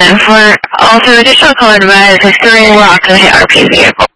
For also additional colored red, history lock in the ARP vehicle.